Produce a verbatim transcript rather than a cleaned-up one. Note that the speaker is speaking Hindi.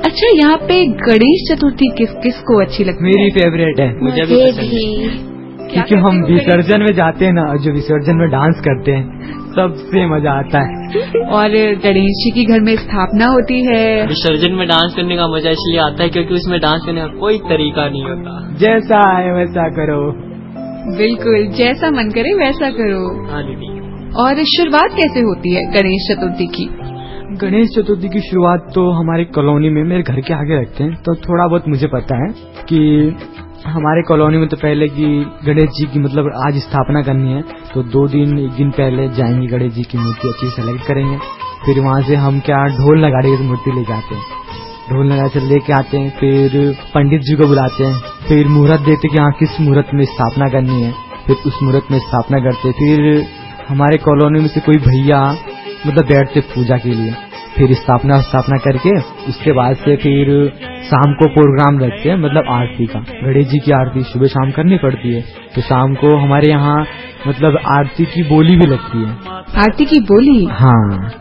अच्छा, यहाँ पे गणेश चतुर्थी किस किस को अच्छी लगती है? मेरी फेवरेट है। मुझे भी पसंद है क्योंकि हम विसर्जन में जाते हैं ना, जो विसर्जन में डांस करते हैं, सबसे मजा आता है। और गणेश जी की घर में स्थापना होती है। विसर्जन में डांस करने का मजा इसलिए आता है क्योंकि उसमें डांस करने का कोई तरीका नहीं होता, जैसा है वैसा करो। बिल्कुल, जैसा मन करे वैसा करो। हाँ दीदी। और शुरुआत कैसे होती है गणेश चतुर्थी की? गणेश चतुर्थी की शुरुआत तो हमारी कॉलोनी में मेरे घर के आगे रखते हैं, तो थोड़ा बहुत मुझे पता है कि हमारे कॉलोनी में तो पहले की गणेश जी की मतलब आज स्थापना करनी है, तो दो दिन एक दिन पहले जाएंगे, गणेश जी की मूर्ति अच्छी सेलेक्ट करेंगे, फिर वहाँ से हम क्या ढोल नगाड़े की मूर्ति लेके आते हैं, ढोल नगाड़े से लेके आते हैं, फिर पंडित जी को बुलाते हैं, फिर मुहूर्त देते कि हाँ किस मुहूर्त में स्थापना करनी है, फिर उस मुहूर्त में स्थापना करते। फिर हमारे कॉलोनी में से कोई भैया मतलब बैठते पूजा के लिए, फिर स्थापना स्थापना करके उसके बाद से फिर शाम को प्रोग्राम रखते हैं, मतलब आरती का। गणेश जी की आरती सुबह शाम करनी पड़ती है, तो शाम को हमारे यहाँ मतलब आरती की बोली भी लगती है। आरती की बोली? हाँ।